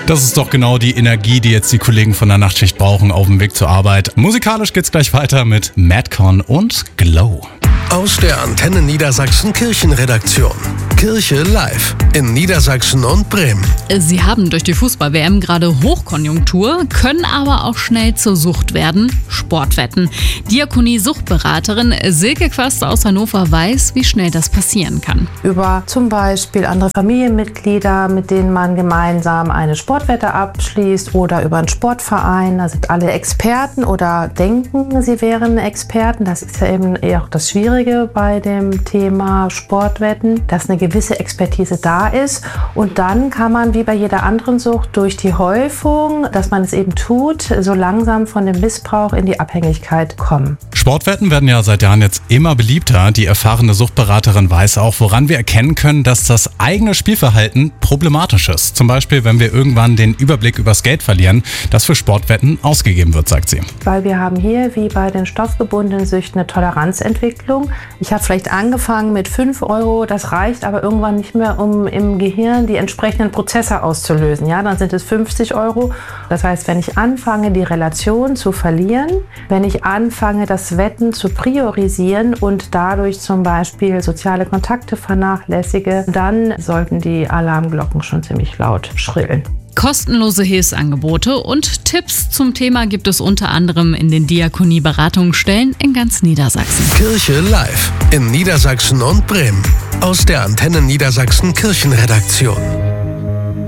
Das ist doch genau die Energie, die jetzt die Kollegen von der Nachtschicht brauchen auf dem Weg zur Arbeit. Musikalisch geht's gleich weiter mit Madcon und Glow. Aus der Antenne Niedersachsen Kirchenredaktion. Kirche live in Niedersachsen und Bremen. Sie haben durch die Fußball-WM gerade Hochkonjunktur, können aber auch schnell zur Sucht werden. Sportwetten. Diakonie-Suchtberaterin Silke Quast aus Hannover weiß, wie schnell das passieren kann. Über zum Beispiel andere Familienmitglieder, mit denen man gemeinsam eine Sportwette abschließt oder über einen Sportverein. Da sind alle Experten oder denken, sie wären Experten. Das ist ja eben eher auch das Schwierige bei dem Thema Sportwetten, dass eine gewisse Expertise da ist. Und dann kann man wie bei jeder anderen Sucht durch die Häufung, dass man es eben tut, so langsam von dem Missbrauch in die Abhängigkeit kommen. Sportwetten werden ja seit Jahren jetzt immer beliebter. Die erfahrene Suchtberaterin weiß auch, woran wir erkennen können, dass das eigene Spielverhalten problematisch ist. Zum Beispiel, wenn wir irgendwann den Überblick übers Geld verlieren, das für Sportwetten ausgegeben wird, sagt sie. Weil wir haben hier, wie bei den stoffgebundenen Süchten, eine Toleranzentwicklung. Ich habe vielleicht angefangen mit 5 Euro, das reicht aber irgendwann nicht mehr, um im Gehirn die entsprechenden Prozesse auszulösen. Ja, dann sind es 50 Euro. Das heißt, wenn ich anfange, die Relation zu verlieren, wenn ich anfange, das Wetten zu priorisieren und dadurch zum Beispiel soziale Kontakte vernachlässige, dann sollten die Alarmglocken schon ziemlich laut schrillen. Kostenlose Hilfsangebote und Tipps zum Thema gibt es unter anderem in den Diakonie-Beratungsstellen in ganz Niedersachsen. Kirche live in Niedersachsen und Bremen. Aus der Antenne Niedersachsen Kirchenredaktion.